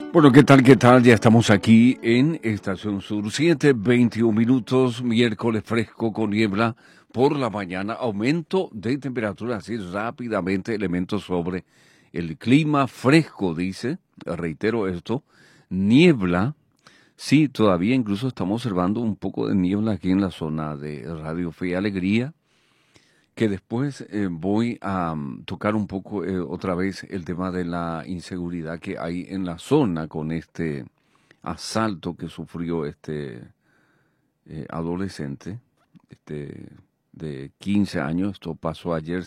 Bueno, ¿qué tal? ¿Qué tal? Ya estamos aquí en Estación Sur 7:21 minutos, miércoles fresco con niebla por la mañana, aumento de temperatura así rápidamente, elementos sobre el clima fresco, dice, reitero esto, niebla, sí, todavía incluso estamos observando un poco de niebla aquí en la zona de Radio Fe y Alegría, que después voy a tocar un poco otra vez el tema de la inseguridad que hay en la zona con este asalto que sufrió este adolescente este, de 15 años. Esto pasó ayer